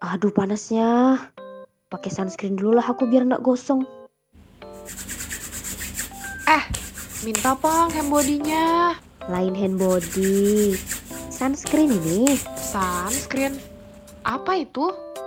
Aduh panasnya. Pakai sunscreen dulu lah aku biar nggak gosong. Minta pang hand body-nya. Lain hand body. Sunscreen ini. Sunscreen? Apa itu?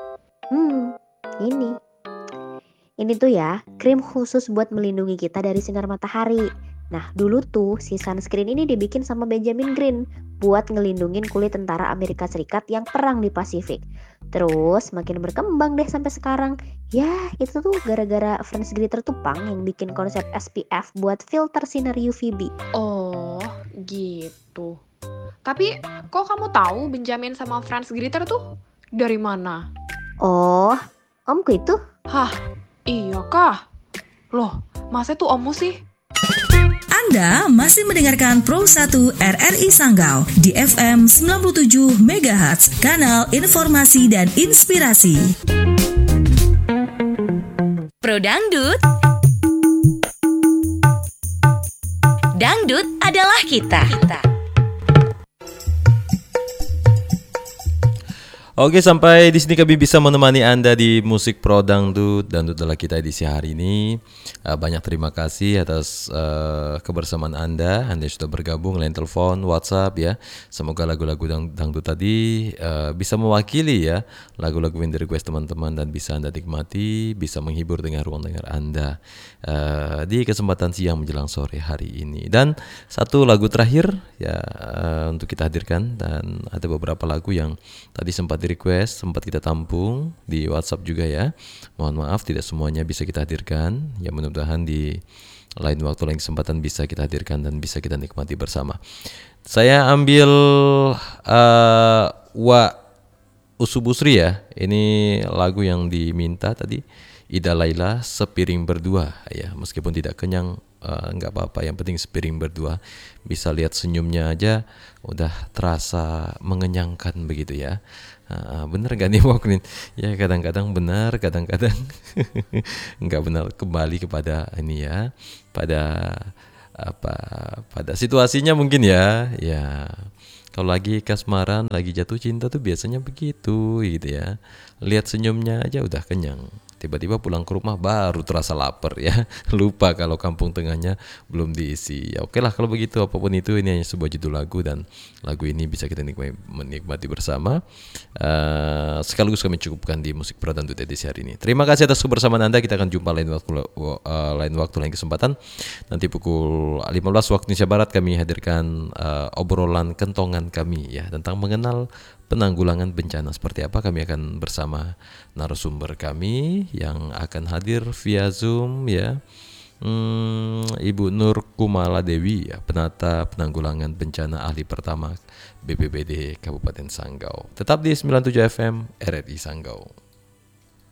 Ini. Ini tuh ya, krim khusus buat melindungi kita dari sinar matahari. Nah, dulu tuh si sunscreen ini dibikin sama Benjamin Green buat ngelindungin kulit tentara Amerika Serikat yang perang di Pasifik. Terus makin berkembang deh sampai sekarang. Ya, itu tuh gara-gara Franz Griter tuh Pang yang bikin konsep SPF buat filter sinar UVB. Oh, gitu. Tapi kok kamu tahu Benjamin sama Franz Griter tuh dari mana? Oh, omku itu? Hah, iya kah? Loh, masa tuh ommu sih? Anda masih mendengarkan Pro 1 RRI Sanggau di FM 97 MHz, kanal informasi dan inspirasi. Pro Dangdut. Dangdut adalah kita. Oke, sampai di sini kami bisa menemani Anda di Musik Pro Dangdut. Dangdut adalah kita edisi hari ini. Banyak terima kasih atas kebersamaan Anda. Anda sudah bergabung lewat telepon, WhatsApp ya. Semoga lagu-lagu dangdut tadi bisa mewakili ya lagu-lagu yang di-request teman-teman dan bisa Anda nikmati, bisa menghibur dengan ruang dengar Anda di kesempatan siang menjelang sore hari ini. Dan satu lagu terakhir ya untuk kita hadirkan, dan ada beberapa lagu yang tadi sempat di-request, sempat kita tampung di WhatsApp juga ya. Mohon maaf tidak semuanya bisa kita hadirkan. Ya mudah-mudahan di lain waktu, lain kesempatan bisa kita hadirkan dan bisa kita nikmati bersama. Saya ambil Wa Usubusri ya. Ini lagu yang diminta tadi, Ida Laila, Sepiring Berdua ya. Meskipun tidak kenyang nggak apa-apa, yang penting sepiring berdua. Bisa lihat senyumnya aja udah terasa mengenyangkan begitu ya. Bener gak nih Waklin? Ya kadang-kadang benar, kadang-kadang nggak benar. Kembali kepada ini ya, pada situasinya mungkin ya. Ya kalau lagi kasmaran, lagi jatuh cinta tuh biasanya begitu gitu ya. Lihat senyumnya aja udah kenyang. Tiba-tiba pulang ke rumah baru terasa lapar ya. Lupa kalau kampung tengahnya belum diisi. Ya oke lah kalau begitu, apapun itu, ini hanya sebuah judul lagu dan lagu ini bisa kita menikmati bersama. Sekaligus kami cukupkan di Musik Pro Dangdut edisi hari ini. Terima kasih atas kebersamaan Anda. Kita akan jumpa lain waktu, lain kesempatan. Nanti pukul 15 waktu Indonesia Barat kami hadirkan obrolan kentongan kami ya tentang mengenal penanggulangan bencana seperti apa. Kami akan bersama narasumber kami yang akan hadir via Zoom ya. Ibu Nur Kumala Dewi ya, penata penanggulangan bencana ahli pertama BPBD Kabupaten Sanggau. Tetap di 97 FM RRI Sanggau.